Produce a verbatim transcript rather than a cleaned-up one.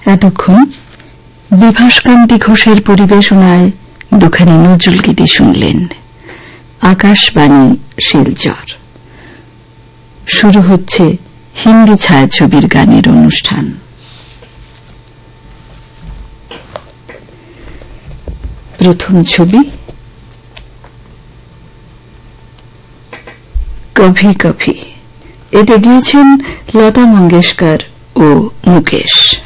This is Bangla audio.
এতক্ষণ বিভাসকান্তি ঘোষের পরিবেশনায় দুখানি নজরুল গীতি শুনলেন। আকাশবাণী শিলচর। শুরু হচ্ছে হিন্দি ছায়াছবির গানের অনুষ্ঠান। প্রথম ছবি কভি কভি। এতে গিয়েছেন লতা মঙ্গেশকর ও মুকেশ।